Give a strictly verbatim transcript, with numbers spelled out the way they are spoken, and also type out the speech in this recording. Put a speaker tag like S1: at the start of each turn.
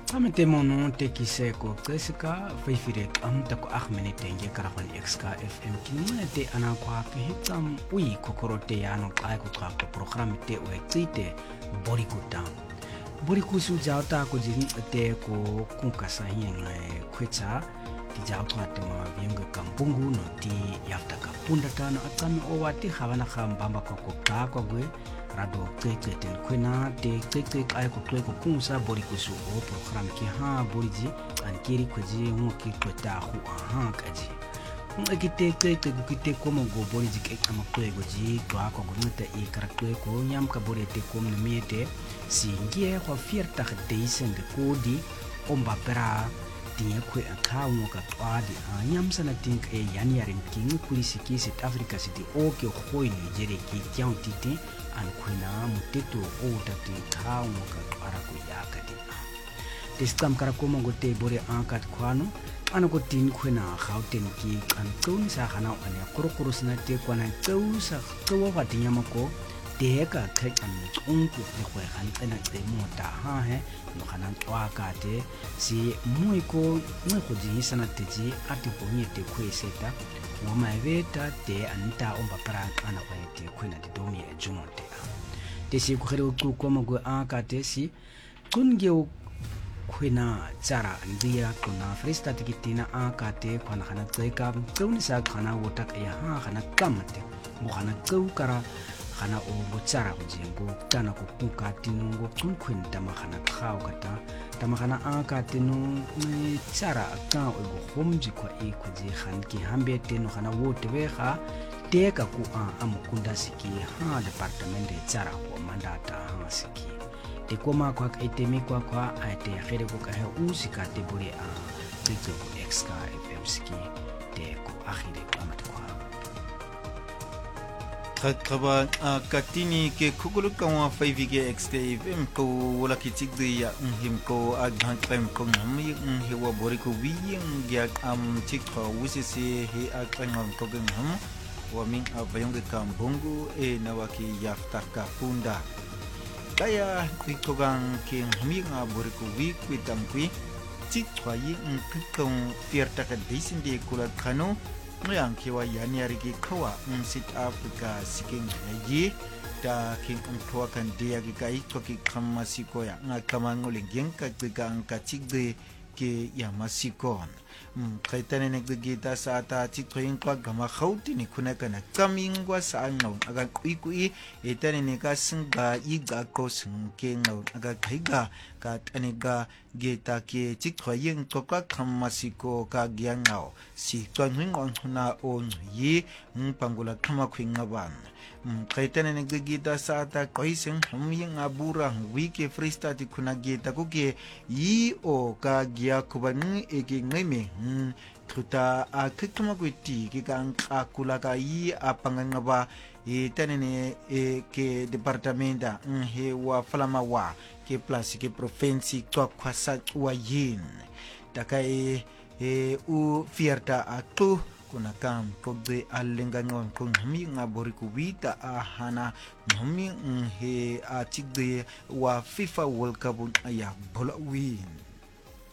S1: Amete mono te kiseko tsesika faifire amta ko ahmene tenge karakon X K F M kinne te ana kwa ke hitam ui kokorote ya no kai ko ka program te o exite borikuta borikusu jauta ko jin te ko kunkasa yin kwetsa ti jauta te ma vienga kampungu no ti yafta ka pundata no atame o wati khabana khambamba ko ko ka ko gwe rado tete ten kwena te tete ai ko ko kunsa borikusu o program ki ha boriji an kiri ko ji mo ki kweta hu ha kaji ngikite tete kite ko mo go boriji ke kama ko go ji to ako go nta e karakter ko nyam ka borete ko me mete singie ko fierta deisen de kodi omba pera tinha ko aka mo ka twadi anyam sana think e yani yarin king polisi ki South Africa city o ke khoi Nigeria ki kyau titi an kwina muteto o tati ka mo ka twara ko yakati testam kara ko mo gote bore ankat kwano ana ko tin kwina gauten ki an tun sa khana ane kurukurus na te kwana tsau sa tsawa ga tinya mako te ka khakan unku le go gan tsena tse mota ha he no khana twa ka te si moi ko mo go di sana te ji ati ko nye te kweseta wa maiveta te anta omba para ana kwa te kwina te domi e jumonte te si ko khero ku ko mo go aka te si kunge kwina tsara ndia kuna frista te kitina aka te kwana khana tseka tsuni sa khana wota ka ya ha khana kamate mo khana tsau kara khana o botsara go jengo tana ko kuka tinungo kunkwin tama khana khao kata tama khana aka tinu tsara ka o go homji kwa e ko je khan ki hambe tenu khana wote we kha teka ku a amukunda siki ha department de tsara ko mandata ha siki te koma kwa itemi kwa kwa ate khere ko ka he usika te buri a tso ko X K F M siki te ko akhire klamat kwa
S2: Kaba katini ke kukulu kawa five ke X K F M ko wala kitik de ya him ko aghan pem ko ngam he wa bori ko wi ya am tik ko wisisi he aghan ko ngam wa min abayong kam bongo e nawaki yaftaka punda kaya kwikogang ke ngami nga bori ko wi kwitam kwi tik ko yi ngkong fierta ka disin de kula kano yang kiwa yani arigi kawa South Africa siking yi da king antwa kan dia ki kai to ki kamasiko ya nga kamangoleng yang ka gang ka chigde ke ya masiko kaitane nek de gita sa ta chithoing kwa gama khauti ni khuna kana kamingwa sa ngau aga kui kui etane ne ka singa iga ko singke ngau aga khaiga ka taniga gita ke chithoing to ka kamasiko ka gyangao si twanwing on huna on yi pangula khama khwinga ban kaitane nek de gita sa ta koiseng hamying abura wiki freestyle ti khuna gita ko ke yi o ka gya kuban ege ngeme tuta a kikama kwiti kika akula ka yi apanganga ba e tanene e ke departamenta he wa falama wa ke plus ke provinsi kwa kwasa wa yin taka e e u fierta aktu kuna kam kogde alenga ngon ko ngami ngabori ku wita ahana ngami he a chigde wa FIFA World Cup ya bola win